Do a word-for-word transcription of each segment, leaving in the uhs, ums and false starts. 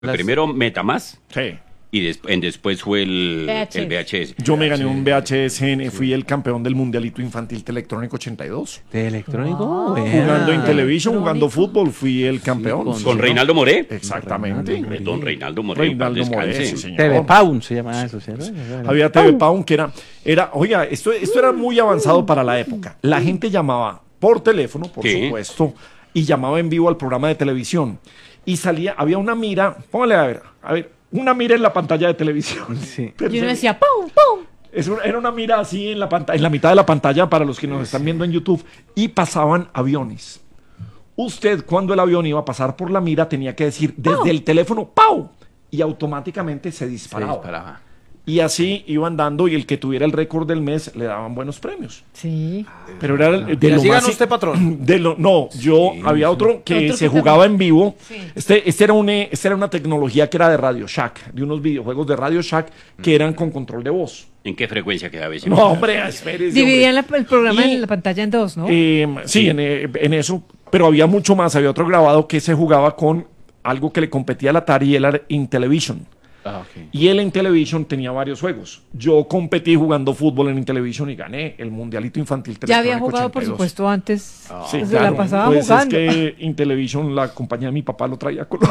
Las... Primero Metamask. Sí. Y des en después fue el V H S. el V H S. Yo me gané un V H S, en, fui el campeón del Mundialito Infantil Electrónico ochenta y dos. ¿De electrónico? Wow. Bueno. Jugando en televisión, jugando fútbol, fui el campeón. con- Sí, Con señor. Reinaldo Moré. Exactamente. Reinaldo De Don Reinaldo Moré. Reinaldo en paz Moré, descanse. sí, señor. T V Paun se llama eso, ¿cierto? Había T V Pound que era, era, oiga, esto, esto era muy avanzado para la época. La gente llamaba por teléfono, por Sí. supuesto, y llamaba en vivo al programa de televisión. Y salía, había una mira, póngale a ver, a ver, una mira en la pantalla de televisión. Sí. Y uno decía, ¡pum, pum! Es un- era una mira así en la pantalla, en la mitad de la pantalla para los que nos están viendo en YouTube, y pasaban aviones. Usted, cuando el avión iba a pasar por la mira, tenía que decir desde el teléfono ¡pau! Y automáticamente se Se disparaba. disparaba. Y así iban dando, y el que tuviera el récord del mes le daban buenos premios. Sí. Pero era el- de ¿Y lo así más. ganó usted, patrón? De lo, no, yo había otro que Otro se que jugaba en vivo. Sí. Este, este era un, eh, este era una tecnología que era de Radio Shack, de unos videojuegos de Radio Shack que eran con control de voz. ¿En qué frecuencia quedaba ese? No, hombre, espérese, Dividían hombre. la- el programa Y- en la pantalla en dos, ¿no? Eh, sí, en, eh, en eso. Pero había mucho más. Había otro grabado que se jugaba con algo que le competía al Atari, y era Intellivision. Ah, ok. Y él en Intellivision tenía varios juegos. Yo competí jugando fútbol en Intellivision y gané el Mundialito Infantil Ya había Electrónico jugado, por ochenta y dos. supuesto, antes. Sí, se claro. la pasaba Pues jugando. es que Intellivision, la compañía de mi papá, lo traía con...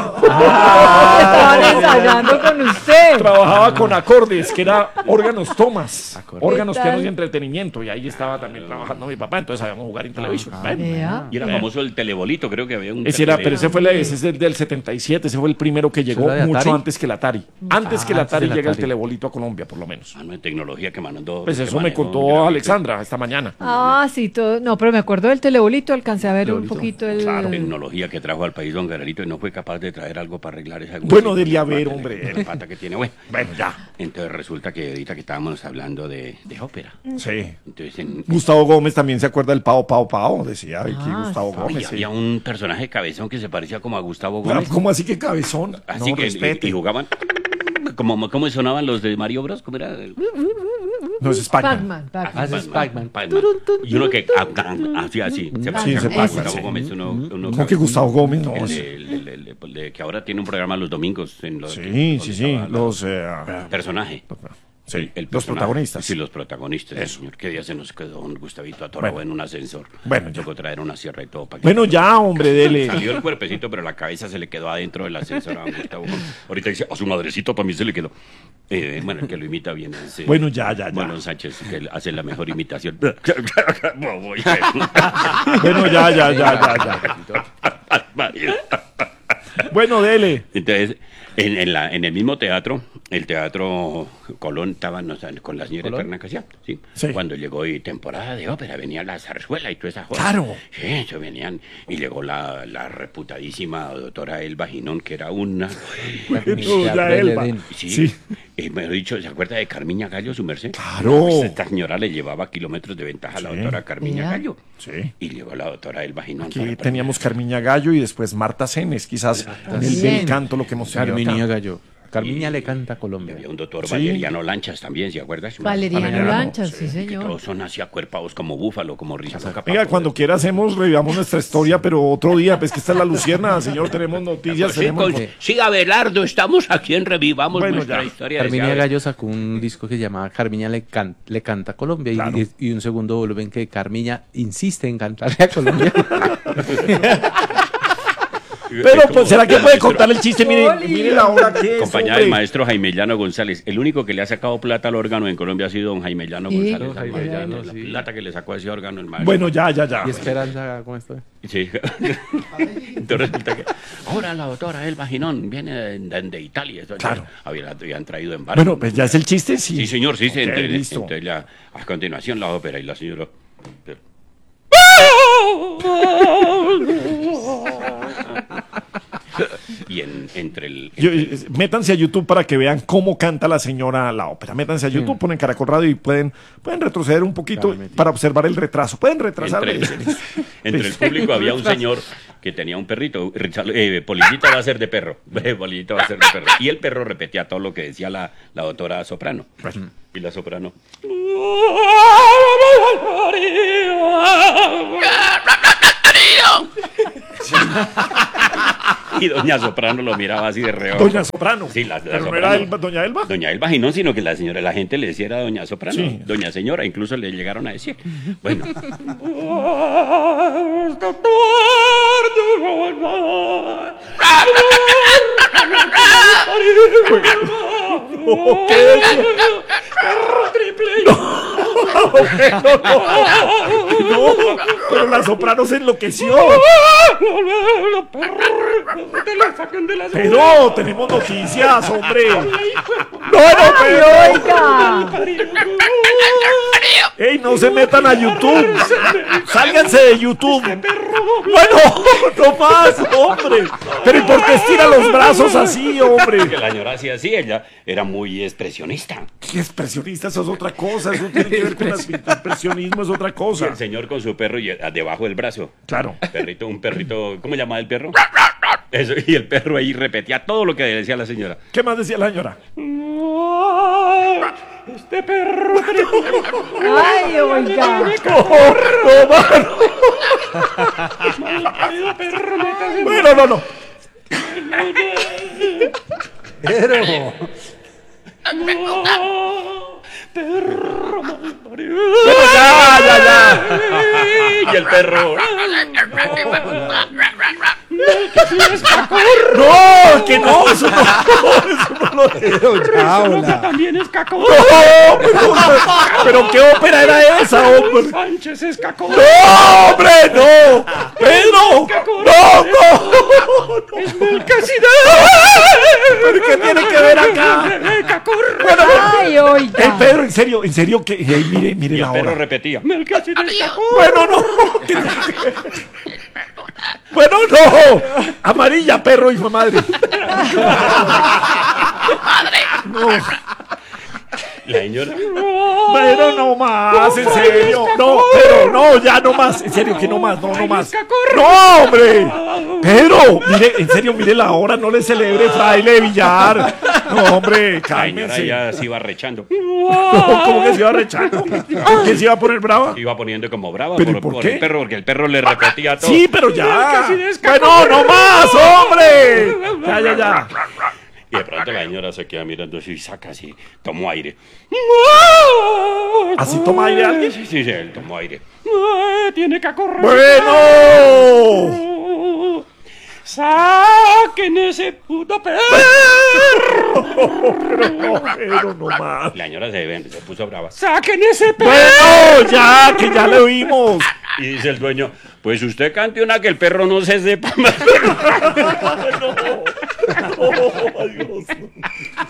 Estaban ensayando con usted. Trabajaba con acordes, que era órganos tomas, Acordes. órganos, ¿Qué tal? pianos y entretenimiento. Y ahí estaba también trabajando mi papá, entonces sabíamos jugar Intellivision. Bueno. Vea. Y era famoso el telebolito, creo que había un... Ese era, tele- pero ese fue la- ese es del, del setenta y siete, ese fue el primero que llegó era de mucho Atari? antes que el Atari. Antes Ah, que el antes Atari del llega el Atari. telebolito a Colombia, por lo menos. Ah, no, de tecnología que mandó... Pues que eso me manejó contó Gravito. Alexandra esta mañana. Ah, sí, todo. No, pero me acuerdo del telebolito, alcancé a ver un Telebolito. poquito el. Claro. Tecnología que trajo al país don Gararito y no fue capaz de traer algo para arreglar esa... Bueno, debería pata haber, que- hombre. la pata que tiene, bueno. Bueno, ya. Entonces resulta que ahorita que estábamos hablando de, de ópera. Sí. Entonces en, Gustavo Gómez también se acuerda del Pao Pao Pao, decía aquí Ah, Gustavo Ay, Gómez. sí. había un personaje cabezón que se parecía como a Gustavo Ah, Gómez. ¿Cómo así que cabezón? Así No, que y, respete. y jugaban como cómo sonaban los de Mario Bros, ¿cómo era? No, ese es Pac-Man. Pac-Man, Pac-Man. Ah, ese es Pac-Man. Pac-Man. Y uno que ah, ah, hacía así, se parecía se a Pac-Man, Gustavo sí. Gómez, uno, uno ¿Cómo que Gustavo Gómez? No, el sí. de- el de- el de- el de- que ahora tiene un programa los domingos en los Sí, donde sí, sí. estaba la- Los, eh, personaje. sí, El los personaje. protagonistas. Sí, los protagonistas. Eso. Señor, que día se nos quedó un Gustavito atorado Bueno. en un ascensor. Bueno, ya. Tocó traer una sierra y todo para que Bueno, ya, hombre, dele. salió el cuerpecito, pero la cabeza se le quedó adentro del ascensor a don Gustavo. Ahorita dice, a su madrecito también se le quedó. Eh, bueno, el que lo imita bien es... eh, Bueno, ya, ya, ya. Marlon Sánchez, que él hace la mejor imitación. Bueno, ya, ya, ya, ya, ya. Bueno, dele. Entonces, en, en, la, en el mismo teatro, el Teatro Colón, estaban o sea, con la señora ¿Colón? Eterna Casia, ¿sí? Sí. Cuando llegó y temporada de ópera, venía la zarzuela y toda esa cosa. Claro. Sí, eso venían. Y llegó la, la reputadísima doctora Elba Ginón, que era una... Tú, ya, Elba. Sí, Sí. eh, me he dicho, ¿se acuerda de Carmiña Gallo, su merced? Claro. Pues esta señora le llevaba kilómetros de ventaja a la Sí. doctora Carmiña Mira. Gallo. Sí. Y llegó la doctora Elba Ginón. Aquí para- teníamos Carmiña Gallo y después Marta Cenes, quizás en el Bien. bel canto lo que hemos tenido Carmiña acá. Gallo. Carmiña le canta a Y Colombia. había un doctor Sí. Valeriano Lanchas también, ¿se acuerdas? Valeriano Valeriano, Lanchas, sí, Que señor. todos son así acuerpados como búfalo, como Rizzo. Venga, cuando quiera hacemos, revivamos nuestra historia, pero otro día, pues que esta es la Lucierna, señor, tenemos noticias, Sí, tenemos... con- sí, Abelardo, estamos aquí en Revivamos Bueno, nuestra ya. historia. de Carmiña Abe- Gallo sacó un disco que se llamaba Carmiña le, can- le canta a Colombia y- Claro. y, y un segundo volumen que Carmiña insiste en cantarle a Colombia. Pero, Como- pues, ¿será que el puede maestro- contar el chiste? Mire, mire la hora que es, Acompañada hombre. del maestro Jaime Llano González. El único que le ha sacado plata al órgano en Colombia ha sido don Jaime Llano ¿Y? González. Don Jaime La- Llano, la sí. plata que le sacó a ese órgano el maestro. Bueno, ya, ya, ya. y Esperanza, ¿cómo está? Sí. Entonces resulta que ahora la doctora Elba Ginón viene de, de- de Italia. Eso ya Claro. había- la habían traído en barco. Bueno, pues ya es el chiste, sí. Sí, señor, sí, Ok, sí. Entonces, listo. entonces la- a continuación la ópera y la señora... y en, entre el... Yo, eh, métanse a YouTube para que vean cómo canta la señora la ópera. Métanse a YouTube, ponen Caracol Radio y pueden, pueden retroceder un poquito Claro, metí. para observar el retraso. Pueden retrasar. Entre, entre el público había un señor que tenía un perrito. Richard- eh, Polillita va a ser de perro. eh, Polillita va a ser de perro. Y el perro repetía todo lo que decía la, la doctora soprano. Y la soprano. Y doña Soprano lo miraba así de reojo. Doña Soprano. Sí, la, la Pero no Soprano. era Elba- doña Elba. Doña Elba, y no, sino que la señora, la gente le decía era Doña Soprano. Sí. Doña Señora, incluso le llegaron a decir. Bueno. ¿Qué decía? No, no, no, pero la Soprano se enloqueció. Pero tenemos noticias, hombre. No, no, pero. Oiga. ¡Ey, no se metan a YouTube! ¡Sálganse de YouTube! Bueno, no más, hombre. Pero ¿y por qué estira los brazos así, hombre? Que la señora hacía así, ella era muy expresionista. ¿Qué expresionista? Eso es otra cosa. Eso tiene que ver con el expresionismo, es otra Y cosa. el señor con su perro y a- debajo del brazo. Claro. Perrito, un perrito, ¿cómo llamaba el perro? Eso, y el perro ahí repetía todo lo que decía la señora. ¿Qué más decía la señora? Este perro. Ay, oiga. No, mano. Bueno, no, no. Pero, Bueno, ya, ya, ya. Y el perro. No, que no, eso no, eso no lo pero ya, hola. También es cacón. No, pero, pero ¿qué ópera era esa, hombre? Sánchez es cacón. ¡No, hombre, no! ¡Pedro! ¡No, no! ¿Pero qué tiene que ver acá? Bueno, Ay, eh, oiga. Pedro, en serio, en serio, que eh, mire, mire Y el la perro hora. repetía. Bueno, no. Bueno, no. Amarilla, perro, hijo de madre. No. La señora. Pero no más, en serio. No, pero no, ya no más. En serio, que no más, no, no más. No, hombre. Pedro, mire, en serio, mire la hora, no le celebre, fraile de billar. No, hombre, La señora cálmense. ya se iba rechando. ¿Cómo que se iba rechando? ¿Por qué se iba a poner brava? Iba poniendo como brava ¿Pero por, por por qué? el perro, porque el perro le repetía todo. Sí, pero ya. Bueno, no más, hombre. Ya, ya, ya. Y de pronto la señora se queda mirando así y saca así, tomó aire. ¿Así toma aire alguien? Sí, sí, sí, él tomó aire. Tiene que correr. Bueno. ¡Saquen ese puto perro! No, pero no más. La señora se, se puso brava. Saquen ese perro. Bueno, ya, que ya le oímos. Y dice el dueño, pues usted cante una que el perro no se sepa más. No, no, adiós.